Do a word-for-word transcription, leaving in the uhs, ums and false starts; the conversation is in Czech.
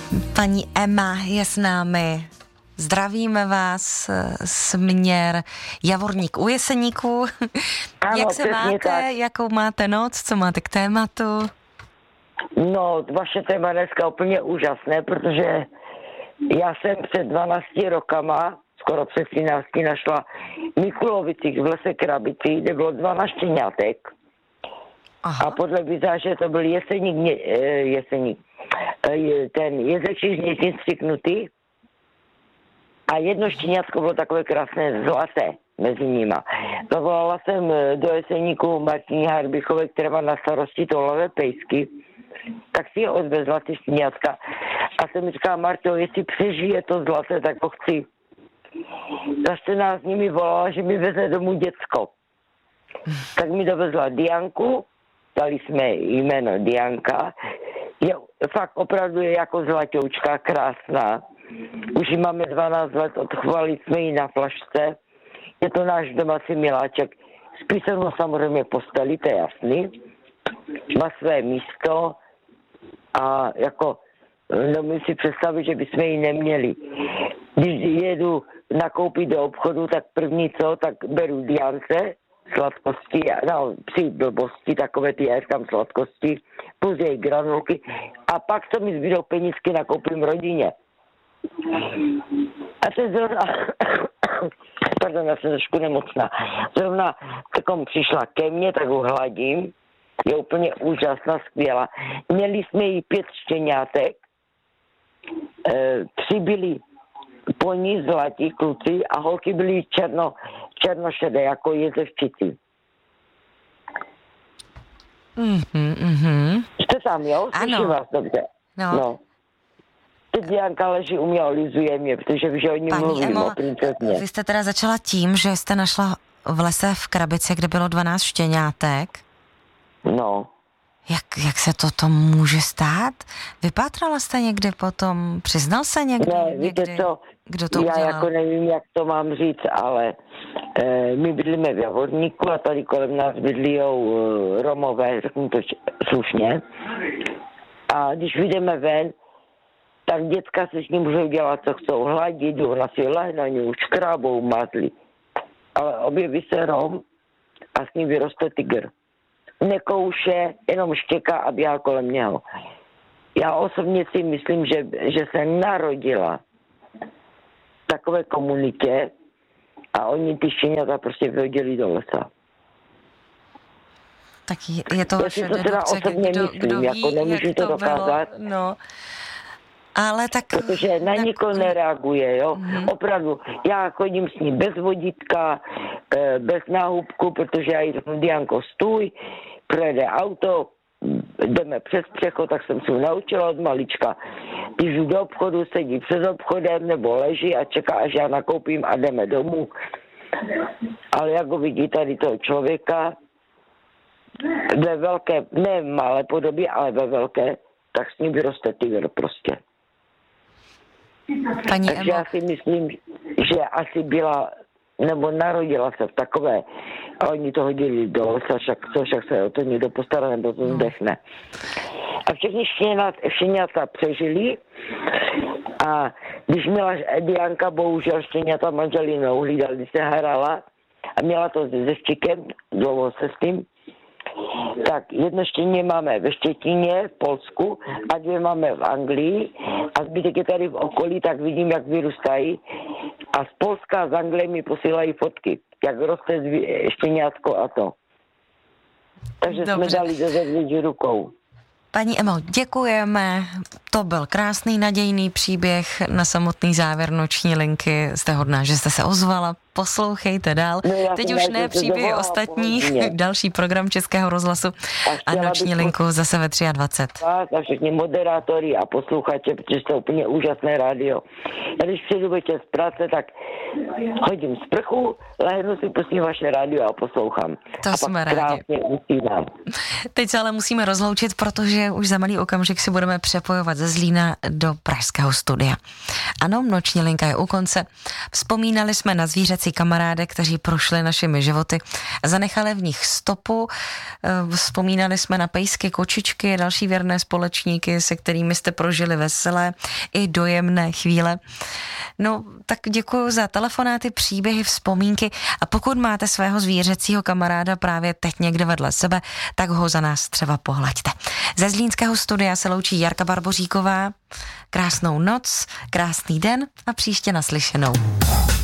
Paní Emma je s námi. Zdravíme vás, směr Javorník u Jeseníku. Ano, jak se máte, tak. jakou máte noc, co máte k tématu? No, vaše téma dneska úplně úžasné, protože já jsem před dvanácti rokama, skoro před třinácti, našla v Mikulovicích v lese Krabici, kde bylo dvanáct štěňátek. A podle vizáže to byl Jeseník, ne, Jeseník, ten jezečížník střiknutý. A jedno štěňátko bylo takové krásné, zlaté mezi nima. Zavolala jsem do Jeseníku Martině Harbichové, která má na starosti tohle pejsky, tak si je odvezla ty štěňátka. A jsem mi říkala, Marto, jestli přežije to zlaté, tak ho chci. Ta nás s nimi volala, že mi veze domů děcko. Tak mi dovezla Dianku, dali jsme jméno Dianka. Je, fakt opravdu je jako zlatoučka, krásná. Už ji máme dvanáct let, odchovali jsme ji na flašce. Je to náš domácí miláček. Spí se mnou samozřejmě posteli, to je jasný. Má své místo a jako nemůžu si představit, že bychom ji neměli. Když jedu nakoupit do obchodu, tak první co, tak beru Diance, sladkosti, no, psi blbosti, takové ty, já říkám sladkosti, plus její granulky a pak co mi zbydou penízky, nakoupím rodině. A to je zrovna, pardon, já jsem trošku nemocná, zrovna takom přišla ke mně, tak ho hladím, je úplně úžasná, skvělá. Měli jsme jí pět štěňátek, e, tři byli po ní zlatí kluci a holky byly černo, černošedé, jako jezevčici. Mhm, mhm. Jste tam, jo? Slyším vás dobře. No. no. Teď Dianka leží u mě a olizuje mě, protože víš, že o ní mluvím, Emo, o princezně. vy jste teda začala tím, že jste našla v lese v Krabici, kde bylo dvanáct štěňátek. No. Jak, jak se to tomu může stát? Vypátrala jste někdy potom? Přiznal se někdy? Ne, víte někdy? co, Kdo to já udělal? jako nevím, jak to mám říct, ale e, my bydlíme v Javorníku a tady kolem nás bydlíjou e, Romové, řeknu to slušně. A když vyjdeme ven, tak děcka se s ním můžou dělat, co chcou, hladit, ona si lehne, už krábou, mazlí. Ale objeví se Rom a s ním vyroste tygr. Nekouše, jenom štěká a běhá kolem něho. Já osobně si myslím, že, že se narodila v takové komunitě a oni ty štěňata prostě vyhodili do lesa. Tak je, je to vaše dedukce, kdo, myslím, kdo ví, jako nemůžu jak to to dokázat. bylo. No. Ale tak... Protože na tak... nikoho nereaguje, jo. Mm. Opravdu, já chodím s ním bez vodítka, bez náhubku, protože já jí řeknu, Dianko, stůj, projede auto, jdeme přes přechod, tak jsem se ho naučila od malička. Když jdu do obchodu, sedí před obchodem nebo leží a čeká, až já nakoupím a jdeme domů. Ale jako vidí tady toho člověka ve velké, ne malé podobě, ale ve velké, tak s ním vyroste tygr prostě. Paní Takže Emo... já si myslím, že asi byla, nebo narodila se v takové, a oni to hodili do lesa, však, co však se o to někdo postará, nebo to zdechne. A všechny štěňata přežili a když měla Dianka, bohužel štěňata manželí neuhlídali, když se hrala a měla to se Štěkem, dlouho se s tím, tak jedno štěně máme ve Štětíně, v Polsku a dvě máme v Anglii a zbytek je tady v okolí, tak vidím, jak vyrůstají a z Polska a z Anglie mi posílají fotky, jak roste štěňátko a to. Takže dobře. Jsme dali do zevnitř rukou. Paní Emo, děkujeme. To byl krásný, nadějný příběh na samotný závěr noční linky. Jste hodná, že jste se ozvala. Poslouchejte dál. No, teď už ne příběhy ostatních, pohodně. Další program Českého rozhlasu a, a noční linku pos... zase ve dvacet tři. A všichni moderátory a posluchače, protože to je úplně úžasné rádio. Já když přijdu večer z práce, tak hodím sprchu, lehnu si, pustím vaše rádio a poslouchám. To a jsme pak rádi. Usínám. Teď se ale musíme rozloučit, protože už za malý okamžik si budeme přepojovat ze Zlína do pražského studia. Ano, noční linka je u konce. Vzpomínali jsme na zvířecí zvířecí kamaráde, kteří prošli našimi životy a zanechali v nich stopu. Vzpomínali jsme na pejsky, kočičky, další věrné společníky, se kterými jste prožili veselé i dojemné chvíle. No, tak děkuji za telefonáty, příběhy, vzpomínky a pokud máte svého zvířecího kamaráda právě teď někde vedle sebe, tak ho za nás třeba pohlaďte. Ze Zlínského studia se loučí Jarka Barboříková. Krásnou noc, krásný den a příště naslyšenou.